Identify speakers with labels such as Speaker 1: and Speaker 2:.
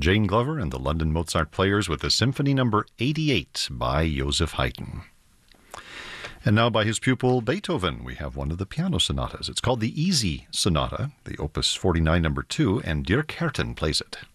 Speaker 1: Jane Glover and the London Mozart Players with the Symphony No. 88 by Joseph Haydn. And now by his pupil Beethoven, we have one of the piano sonatas. It's called the Easy Sonata, the Opus 49 No. 2, and Dirk Herten plays it.